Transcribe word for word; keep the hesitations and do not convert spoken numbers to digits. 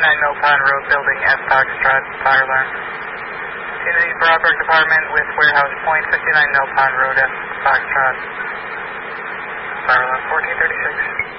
sixty-nine Mill Pond Road, Building F Foxtrot, fire alarm. Unity Broadberg Department with Warehouse Point, fifty-nine Mill Pond Road, F Foxtrot, fire alarm fourteen thirty-six.